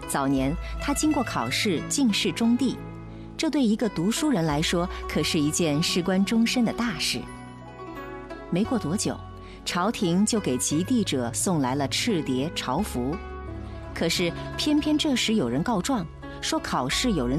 早年他经过考试进士中第，这对一个读书人来说可是一件事关终身的大事。没过多久，朝廷就给及第者送来了赤牒朝服，可是偏偏这时有人告状，说考试有人